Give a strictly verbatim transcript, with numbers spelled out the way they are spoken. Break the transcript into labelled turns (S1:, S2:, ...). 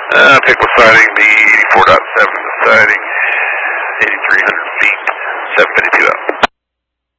S1: Uh, Pickle siding, B eighty-four point seven, the siding, eighty-three hundred feet, seven fifty-two out.